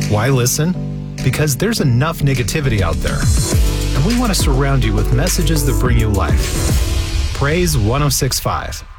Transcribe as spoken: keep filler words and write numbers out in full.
Why listen? Because there's enough negativity out there, and we want to surround you with messages that bring you life. Praise one oh six point five.